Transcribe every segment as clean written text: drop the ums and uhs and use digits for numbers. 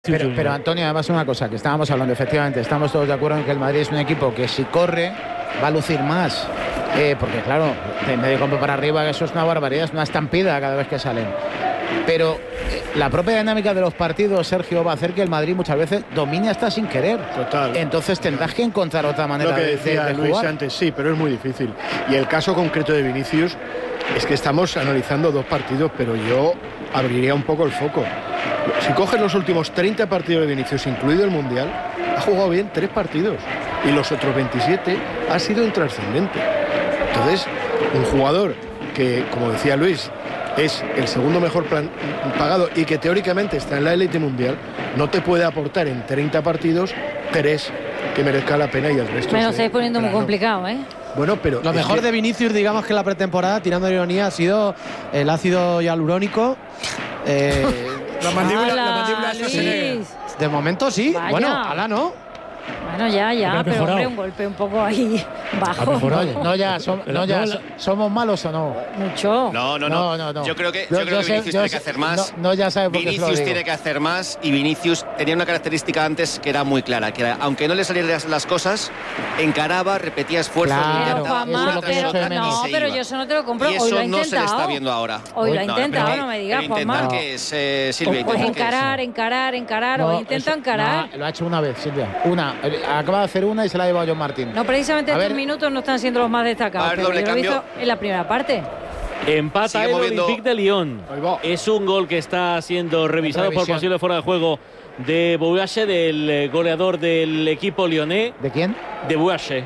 Pero Antonio, además una cosa que estábamos hablando, efectivamente, estamos todos de acuerdo en que el Madrid es un equipo que si corre va a lucir más, porque claro, de medio campo para arriba eso es una barbaridad, es una estampida cada vez que salen. Pero la propia dinámica de los partidos, Sergio, va a hacer que el Madrid muchas veces domine hasta sin querer. Total. Entonces tendrás que encontrar otra manera lo que de decía jugar. Luis antes, sí, pero es muy difícil. Y el caso concreto de Vinicius es que estamos analizando dos partidos, pero yo abriría un poco el foco. Si coges los últimos 30 partidos de Vinicius, incluido el Mundial, ha jugado bien 3 partidos y los otros 27 ha sido intrascendente. Entonces, un jugador que, como decía Luis, es el segundo mejor pagado y que teóricamente está en la élite mundial, no te puede aportar en 30 partidos 3 que merezca la pena y el resto. Me lo estáis poniendo muy complicado, ¿eh? Bueno, pero lo mejor de Vinicius, digamos que la pretemporada, tirando de ironía, ha sido el ácido hialurónico. La mandíbula De momento sí. Vaya. Bueno, ojalá no. Bueno, ya, pero hombre, un golpe un poco ahí bajo. ¿Somos malos o no? Mucho. No. Yo creo que Vinicius tiene que hacer más. Ya sabes por qué Vinicius tiene que hacer más y Vinicius tenía una característica antes que era muy clara, que era, aunque no le salieran las cosas, encaraba, repetía esfuerzos. Claro, pero yo eso no te lo compro. Y eso Hoy lo ha intentado. no se le está viendo ahora. Hoy lo ha intentado, no me digas, Juanma. ¿Qué es, Silvia? Pues encarar. Hoy intenta encarar. Lo ha hecho una vez, Silvia. Acaba de hacer una y se la ha llevado John Martín. No, precisamente estos minutos no están siendo los más destacados. Pero yo lo he visto en la primera parte. Empata el Olympique de Lyon. Es un gol que está siendo revisado por posible fuera de juego de Bouache, del goleador del equipo lyonnais. ¿De quién? De Bouache.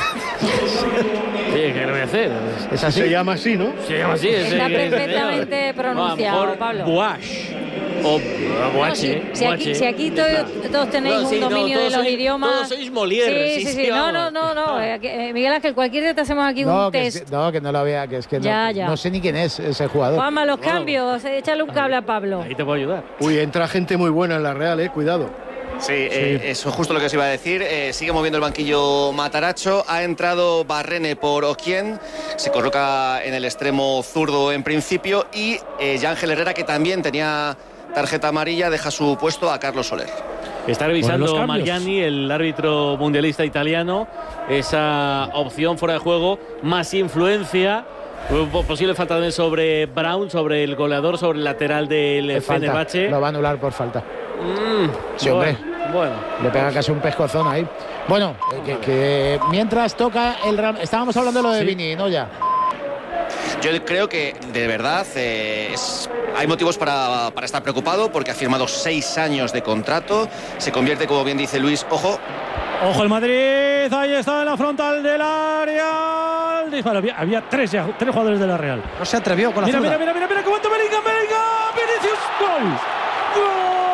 ¿Qué le voy a hacer? ¿Es así? Se llama así, ¿no? Se llama así. Está perfectamente pronunciado, Pablo. Bouache. O Bouache. Si aquí todos tenéis un dominio de los idiomas. Todos sois Molière. Sí. No. Miguel Ángel, cualquier día te hacemos aquí un test. Que no lo vea, que es que ya. No sé ni quién es ese jugador. Juanma, los cambios. Échale un cable a Pablo. Ahí te puedo ayudar. Uy, entra gente muy buena en la Real, cuidado. Sí, eso es justo lo que os iba a decir. Sigue moviendo el banquillo Matarazzo. Ha entrado Barrene por Oquien. Se coloca en el extremo zurdo en principio. Y Ángel Herrera, que también tenía tarjeta amarilla, deja su puesto a Carlos Soler. Está revisando Mariani, el árbitro mundialista italiano, esa opción fuera de juego, más influencia. Posible falta también sobre Brown, sobre el goleador, sobre el lateral del Fenerbahce. Lo va a anular por falta. Sí, hombre. Bueno. Le pega casi un pescozón ahí. Bueno, que mientras toca el Real. Estábamos hablando de lo de Vini, ¿no? Ya. Yo creo que, de verdad, hay motivos para estar preocupado porque ha firmado 6 años de contrato. Se convierte, como bien dice Luis, ojo el Madrid, ahí está en la frontal del área. El disparo, había tres jugadores de la Real. No se atrevió con la zurda. Mira, que aguanta Bellingham, Vinicius, gol.